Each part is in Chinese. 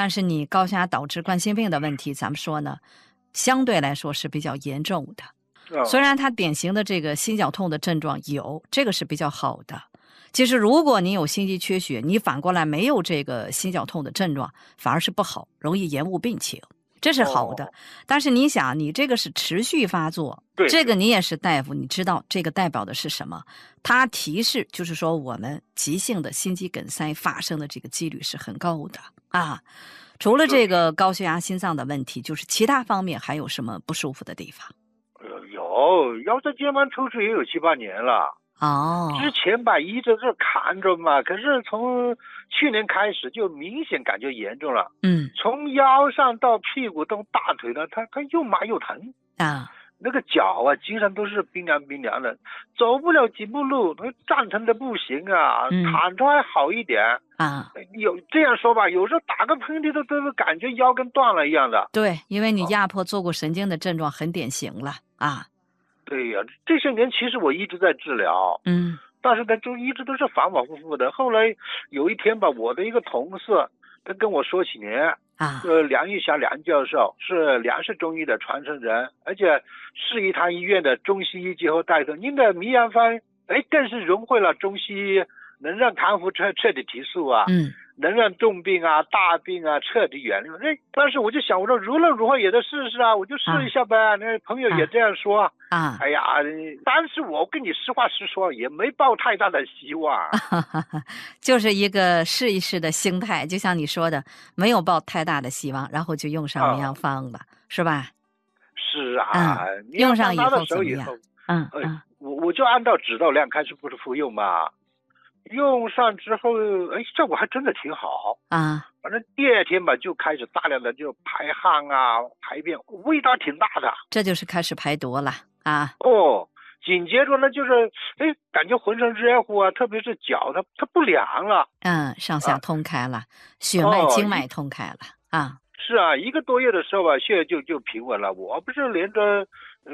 但是你高血压导致冠心病的问题，咱们说呢，相对来说是比较严重的。虽然它典型的这个心绞痛的症状有，这个是比较好的。其实如果你有心肌缺血，你反过来没有这个心绞痛的症状，反而是不好，容易延误病情，这是好的。但是你想，你这个是持续发作，这个你也是大夫，你知道这个代表的是什么？它提示就是说我们急性的心肌梗塞发生的这个几率是很高的啊。除了这个高血压心脏的问题，就是其他方面还有什么不舒服的地方？ 腰椎间盘突出也有7、8年了。之前吧一直是看着嘛，可是从去年开始就明显感觉严重了。从腰上到屁股到大腿呢，它又麻又疼啊。那个脚啊，经常都是冰凉冰凉的，走不了几步路，站成的不行啊，躺着还好一点啊。有这样说吧，有时候打个喷嚏都感觉腰跟断了一样的。 对，因为你压迫坐骨神经的症状很典型了啊。 对呀，这些年其实我一直在治疗，但是呢，就一直都是反反复复的。后来有一天吧，我的一个同事他跟我说起您梁玉霞梁教授是梁氏中医的传承人，而且市医堂医院的中西医结合大夫，您的迷羊方更是融汇了中西医，能让康复彻底提速啊，能让重病啊大病啊彻底远离。当时我就想，我说无论如何也得试试啊，我就试一下呗。那朋友也这样说啊。哎呀，当时我跟你实话实说，也没抱太大的希望， 就是一个试一试的心态，就像你说的，没有抱太大的希望，然后就用上迷羊方了，是吧？ 是啊， 用上以后怎么样？ 我就按照指导量开始不是服用嘛。用上之后，效果还真的挺好啊。反正第二天吧，就开始大量的就排汗啊、排便，味道挺大的。 这就是开始排毒了啊。 紧接着呢，就是感觉浑身热乎啊，特别是脚它不凉了。 上下通开了，血脉经脉通开了啊。 是啊，1个多月的时候吧，血就平稳了。我不是连着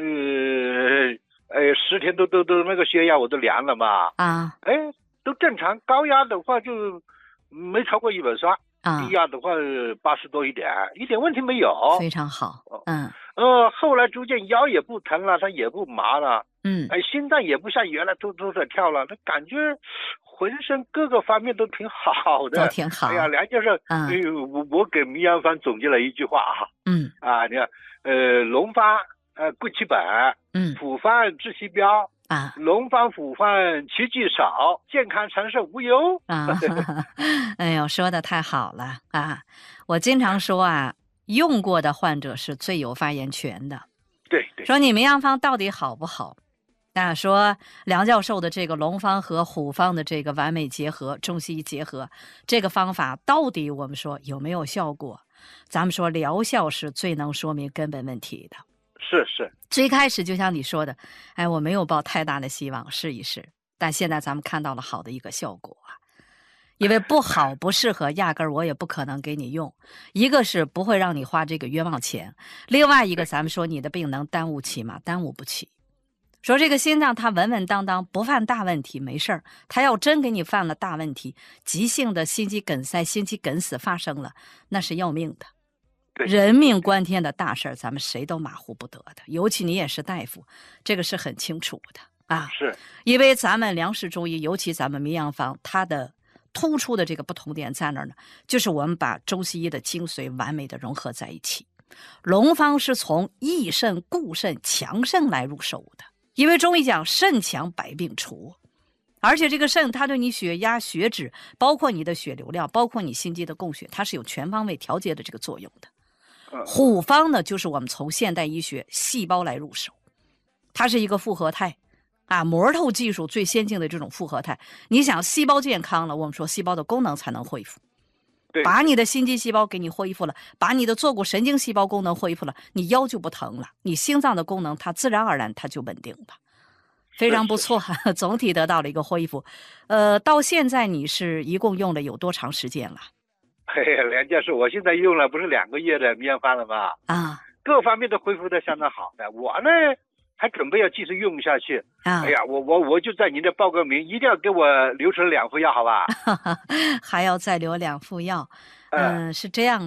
10天都那个血压我都量了嘛啊。都正常，高压的话就没超过130啊，低压的话80多一点问题没有， 非常好。 后来逐渐腰也不疼了，它也不麻了，心脏也不像原来都在跳了，它感觉浑身各个方面都挺好的， 都挺好。 哎呀，梁教授，我给迷羊方总结了一句话你看，龙方贵其本，虎方治其标。龙方虎方奇迹少，健康长寿无忧哎呦，说的太好了啊！我经常说啊，用过的患者是最有发言权的。 对， 说你迷羊方到底好不好？说梁教授的这个龙方和虎方的这个完美结合，中西医结合，这个方法到底我们说有没有效果？咱们说疗效是最能说明根本问题的。 是， 最开始就像你说的，我没有抱太大的希望，试一试。但现在咱们看到了好的一个效果啊，因为不好不适合，压根儿我也不可能给你用。一个是不会让你花这个冤枉钱，另外一个咱们说你的病能耽误起吗？耽误不起。说这个心脏它稳稳当当不犯大问题没事儿，它要真给你犯了大问题，急性的心肌梗塞、心肌梗死发生了，那是要命的。人命关天的大事儿，咱们谁都马虎不得的，尤其你也是大夫，这个是很清楚的啊。 是， 因为咱们梁氏中医，尤其咱们迷羊方，它的突出的这个不同点在哪儿呢？就是我们把中西医的精髓完美的融合在一起。龙方是从益肾、固肾、强肾来入手的，因为中医讲肾强百病除。而且这个肾它对你血压、血脂，包括你的血流量，包括你心肌的供血，它是有全方位调节的这个作用的。虎方呢，就是我们从现代医学细胞来入手，它是一个复合态模透技术最先进的这种复合态。你想细胞健康了，我们说细胞的功能才能恢复，把你的心肌细胞给你恢复了，把你的坐骨神经细胞功能恢复了，你腰就不疼了，你心脏的功能它自然而然它就稳定了，非常不错，总体得到了一个恢复。到现在你是一共用了有多长时间了？ 梁教授，我现在用了不是2个月的迷羊方了吗？各方面都恢复的相当好的。我呢还准备要继续用下去。哎呀，我就在您这报个名，一定要给我留成2副药，好吧？ 还要再留2副药。是这样。